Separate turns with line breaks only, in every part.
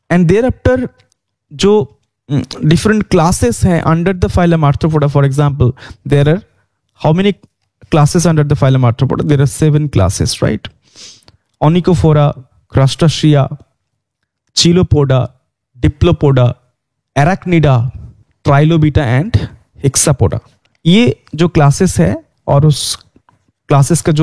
And there after जो different classes हैं under the phylum Arthropoda. For example, there are how many classes under the phylum Arthropoda? There are 7 classes, right? Onychophora, Crustacea, Chilopoda, Diplopoda, Arachnida, Trilobita and Hexapoda. ये जो classes है और उस classes का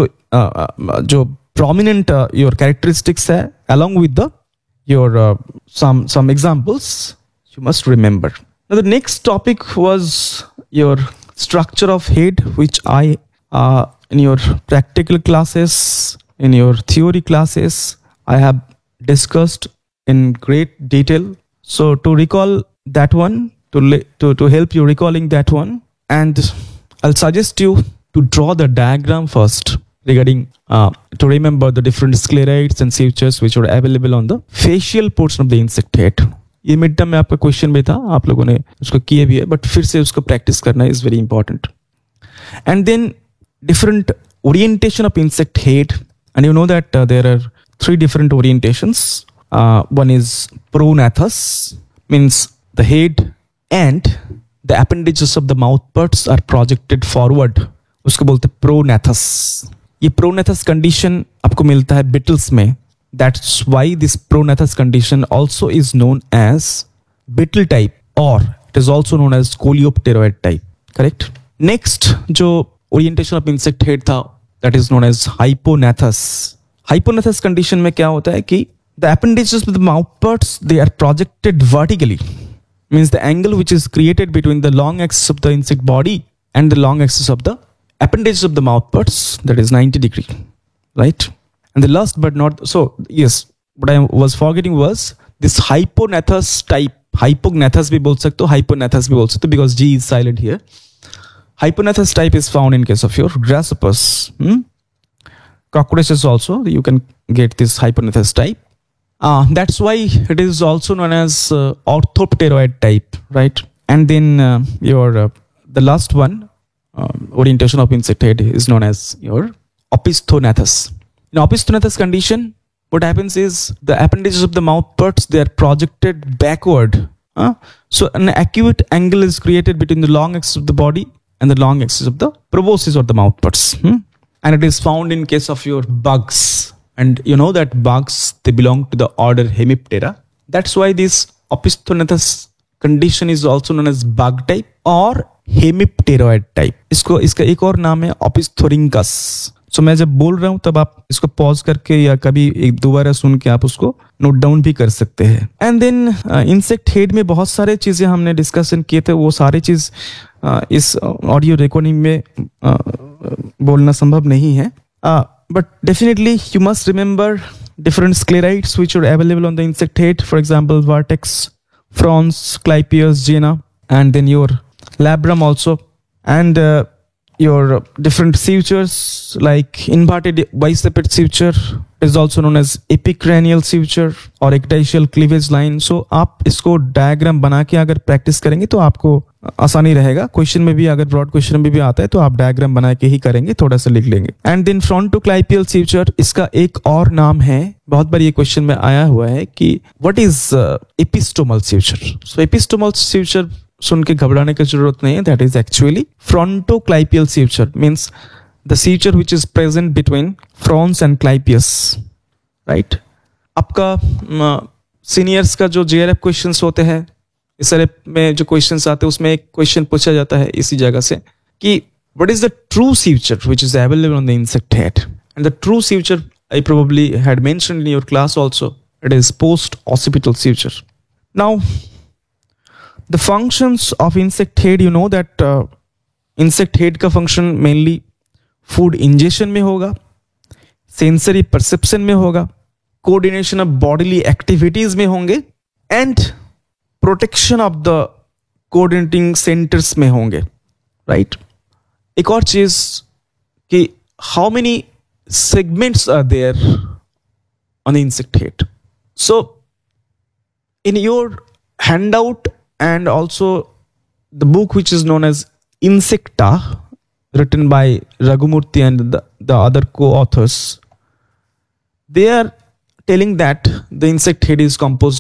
जो prominent your characteristics है along with the your some examples you must remember. Now the next topic was your structure of head, which I in your practical classes, in your theory classes, I have discussed in great detail. So to recall that one, to help you recalling that one, and I'll suggest you to draw the diagram first regarding to remember the different sclerites and sutures which are available on the facial portion of the insect head. ये mid term में आपका question भी था, आप लोगों ने उसको किए भी है, बट फिर से उसको प्रैक्टिस करना is very important. And then different orientation of insect head, and you know that there are 3 different orientations. One is prognathes, means the head and the appendages of the mouth parts are projected forward. उसको बोलते हैं prognathes. ये prognathes condition आपको मिलता है beetles में. That's why this prognathes condition also is known as beetle type, or it is also known as coleopteroid type. Correct? Next, जो orientation of insect head था, that is known as hypognathes. Hypognathes condition में क्या होता है कि the appendages of the mouth parts, they are projected vertically. Means the angle which is created between the long axis of the insect body and the long axis of the appendages of the mouth parts, that is 90 degree, right? And the last but not, so yes, what I was forgetting was this hypognathes type. Hypognathes भी बोल सकते हो, hypognathes भी बोल सकते हो, because G is silent here. Hypognathes type is found in case of your grasshoppers. Cockroaches also, you can get this hypognathes type. That's why it is also known as orthopteroid type, right? And then the last one, orientation of insect head is known as your opisthognathes. In opisthognathes condition, what happens is the appendages of the mouth parts, they are projected backward. So an acute angle is created between the long axis of the body and the long axis of the proboscis or the mouth parts. And it is found in case of your bugs. And you know that bugs, they belong to the order Hemiptera. That's why this opisthognathes condition is also known as bug type or Hemipteroid type. इसका एक और नाम है opisthorinchus. So मैं जब बोल रहा हूं तब आप इसको पॉज करके या कभी एक दोबारा सुन के आप उसको नोट डाउन भी कर सकते हैं. एंड देन इंसेक्ट हेड में बहुत सारे चीजें हमने डिस्कशन किए थे, वो सारे चीज इस ऑडियो रिकॉर्डिंग में बोलना संभव नहीं है, but definitely you must remember different sclerites which are available on the insect head. For example, Vertex, Frons, Clypeus, Jena, and then your labrum also, and your different sutures like inverted biciped suture is also known as epicranial suture or ecdysial cleavage line. So आप इसको diagram बना के अगर practice करेंगे तो आपको आसानी रहेगा. क्वेश्चन में भी अगर ब्रॉड क्वेश्चन में भी आता है तो आप डायग्राम बना के ही करेंगे, थोड़ा सा लिख लेंगे. एंड देन फ्रंटोक्लाइपियल suture, इसका एक और नाम है, बहुत बार ये क्वेश्चन में आया हुआ है कि what is एपिस्टोमल suture. So एपिस्टोमल suture सुन के घबराने की जरूरत नहीं है. That is actually फ्रंटोक्लाइपियल suture, means the suture which is present between Fronx and clypeus, right. आपका सीनियर्स का जो JRF क्वेश्चंस होते हैं, इस में जो क्वेश्चंस आते हैं उसमें एक क्वेश्चन पूछा जाता है इसी जगह से कि what is the true suture which is available on the insect head. And the true suture I probably had mentioned in your class also. It is post-occipital suture. Now, the functions of insect head, you know that insect head का function mainly food ingestion में होगा, sensory perception में होगा, coordination of bodily activities में होंगे, and protection of the coordinating centers में होंगे, right? एक और चीज कि how many segments are there on the insect head. So in your handout and also the book which is known as Insecta, written by Raghumurthy and the other co-authors, they are telling that the insect head is composed